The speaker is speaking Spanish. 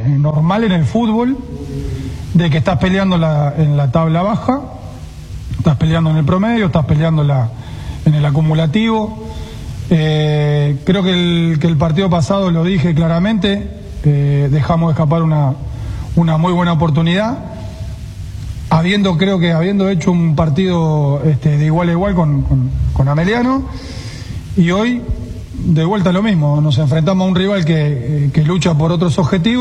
normal en el fútbol, de que estás peleando en la tabla baja, estás peleando en el promedio, estás peleando en el acumulativo. Creo que el partido pasado lo dije claramente, dejamos escapar una muy buena oportunidad, creo que habiendo hecho un partido de igual a igual con Ameliano, y hoy de vuelta lo mismo, nos enfrentamos a un rival que lucha por otros objetivos.